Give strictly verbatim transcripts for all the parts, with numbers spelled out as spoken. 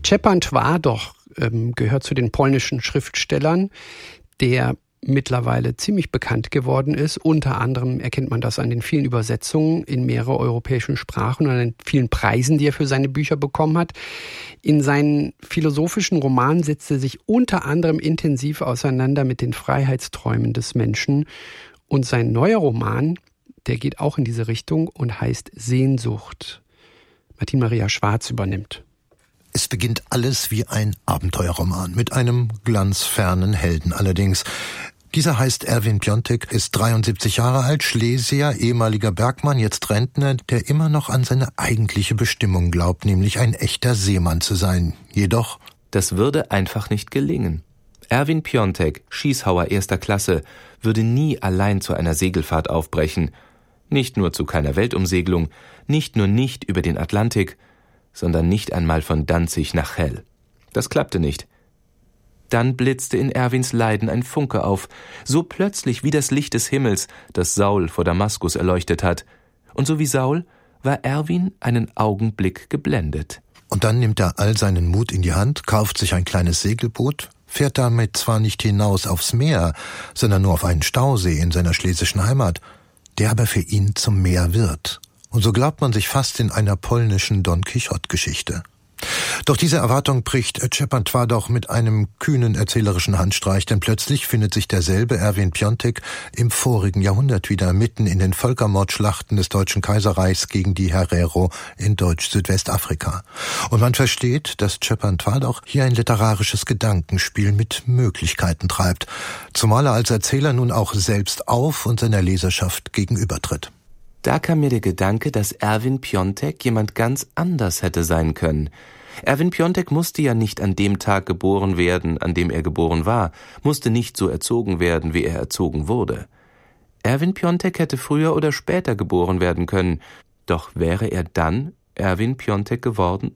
Szczepan Twardoch ähm, gehört zu den polnischen Schriftstellern, der mittlerweile ziemlich bekannt geworden ist. Unter anderem erkennt man das an den vielen Übersetzungen in mehrere europäischen Sprachen und an den vielen Preisen, die er für seine Bücher bekommen hat. In seinen philosophischen Romanen setzt er sich unter anderem intensiv auseinander mit den Freiheitsträumen des Menschen. Und sein neuer Roman, der geht auch in diese Richtung und heißt Sehnsucht. Martin Maria Schwarz übernimmt. Es beginnt alles wie ein Abenteuerroman, mit einem glanzfernen Helden allerdings. Dieser heißt Erwin Piontek, ist dreiundsiebzig Jahre alt, Schlesier, ehemaliger Bergmann, jetzt Rentner, der immer noch an seine eigentliche Bestimmung glaubt, nämlich ein echter Seemann zu sein. Jedoch... Das würde einfach nicht gelingen. Erwin Piontek, Schießhauer erster Klasse, würde nie allein zu einer Segelfahrt aufbrechen. Nicht nur zu keiner Weltumsegelung, nicht nur nicht über den Atlantik, sondern nicht einmal von Danzig nach Chell. Das klappte nicht. Dann blitzte in Erwins Leiden ein Funke auf, so plötzlich wie das Licht des Himmels, das Saul vor Damaskus erleuchtet hat. Und so wie Saul war Erwin einen Augenblick geblendet. Und dann nimmt er all seinen Mut in die Hand, kauft sich ein kleines Segelboot, fährt damit zwar nicht hinaus aufs Meer, sondern nur auf einen Stausee in seiner schlesischen Heimat, der aber für ihn zum Meer wird. Und so glaubt man sich fast in einer polnischen Don Quixote-Geschichte. Doch diese Erwartung bricht Szczepan Twardoch mit einem kühnen erzählerischen Handstreich, denn plötzlich findet sich derselbe Erwin Piontek im vorigen Jahrhundert wieder, mitten in den Völkermordschlachten des Deutschen Kaiserreichs gegen die Herero in Deutsch-Südwestafrika. Und man versteht, dass Szczepan Twardoch hier ein literarisches Gedankenspiel mit Möglichkeiten treibt, zumal er als Erzähler nun auch selbst auf und seiner Leserschaft gegenübertritt. Da kam mir der Gedanke, dass Erwin Piontek jemand ganz anders hätte sein können. Erwin Piontek musste ja nicht an dem Tag geboren werden, an dem er geboren war, musste nicht so erzogen werden, wie er erzogen wurde. Erwin Piontek hätte früher oder später geboren werden können, doch wäre er dann Erwin Piontek geworden?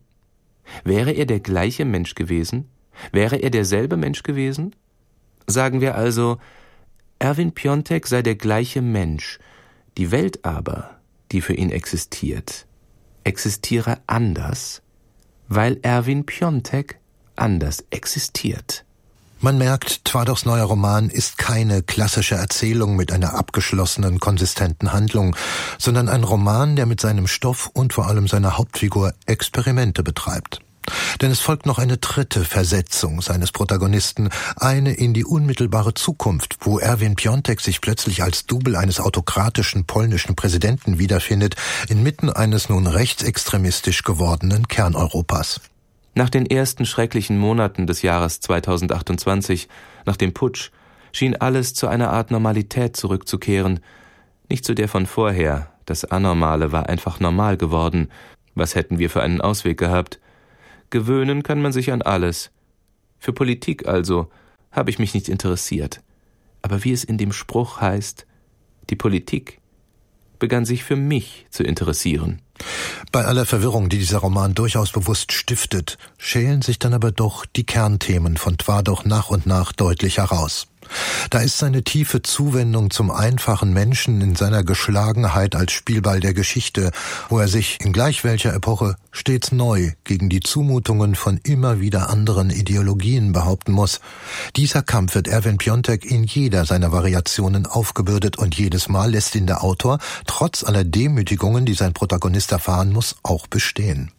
Wäre er der gleiche Mensch gewesen? Wäre er derselbe Mensch gewesen? Sagen wir also, Erwin Piontek sei der gleiche Mensch, die Welt aber, die für ihn existiert, existiere anders, weil Erwin Piontek anders existiert. Man merkt, Twardochs neuer Roman ist keine klassische Erzählung mit einer abgeschlossenen, konsistenten Handlung, sondern ein Roman, der mit seinem Stoff und vor allem seiner Hauptfigur Experimente betreibt. Denn es folgt noch eine dritte Versetzung seines Protagonisten, eine in die unmittelbare Zukunft, wo Erwin Piontek sich plötzlich als Double eines autokratischen polnischen Präsidenten wiederfindet, inmitten eines nun rechtsextremistisch gewordenen Kerneuropas. Nach den ersten schrecklichen Monaten des Jahres zweitausendachtundzwanzig, nach dem Putsch, schien alles zu einer Art Normalität zurückzukehren. Nicht zu der von vorher, das Anormale war einfach normal geworden. Was hätten wir für einen Ausweg gehabt? Gewöhnen kann man sich an alles. Für Politik also habe ich mich nicht interessiert. Aber wie es in dem Spruch heißt, die Politik begann sich für mich zu interessieren. Bei aller Verwirrung, die dieser Roman durchaus bewusst stiftet, schälen sich dann aber doch die Kernthemen von Twardoch nach und nach deutlich heraus. Da ist seine tiefe Zuwendung zum einfachen Menschen in seiner Geschlagenheit als Spielball der Geschichte, wo er sich in gleich welcher Epoche stets neu gegen die Zumutungen von immer wieder anderen Ideologien behaupten muss. Dieser Kampf wird Erwin Piontek in jeder seiner Variationen aufgebürdet und jedes Mal lässt ihn der Autor, trotz aller Demütigungen, die sein Protagonist erfahren muss, auch bestehen.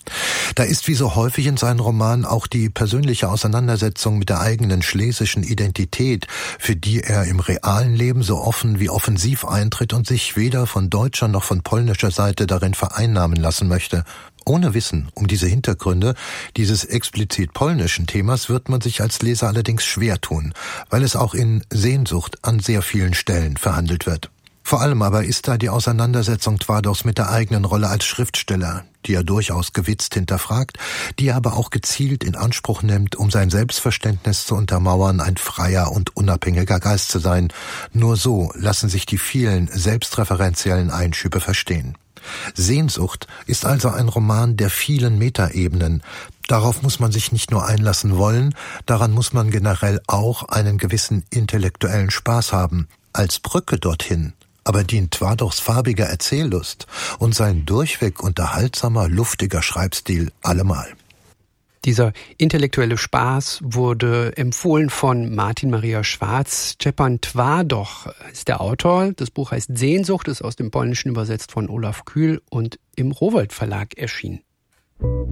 Da ist wie so häufig in seinen Romanen auch die persönliche Auseinandersetzung mit der eigenen schlesischen Identität, für die er im realen Leben so offen wie offensiv eintritt und sich weder von deutscher noch von polnischer Seite darin vereinnahmen lassen möchte. Ohne Wissen um diese Hintergründe dieses explizit polnischen Themas wird man sich als Leser allerdings schwer tun, weil es auch in Sehnsucht an sehr vielen Stellen verhandelt wird. Vor allem aber ist da die Auseinandersetzung Twardochs mit der eigenen Rolle als Schriftsteller, die er durchaus gewitzt hinterfragt, die er aber auch gezielt in Anspruch nimmt, um sein Selbstverständnis zu untermauern, ein freier und unabhängiger Geist zu sein. Nur so lassen sich die vielen selbstreferenziellen Einschübe verstehen. Sehnsucht ist also ein Roman der vielen Metaebenen. Darauf muss man sich nicht nur einlassen wollen, daran muss man generell auch einen gewissen intellektuellen Spaß haben. Als Brücke dorthin aber dient Twardochs farbiger Erzähllust und sein durchweg unterhaltsamer, luftiger Schreibstil allemal. Dieser intellektuelle Spaß wurde empfohlen von Martin Maria Schwarz. Szczepan Twardoch ist der Autor. Das Buch heißt Sehnsucht, ist aus dem Polnischen übersetzt von Olaf Kühl und im Rowohlt Verlag erschienen.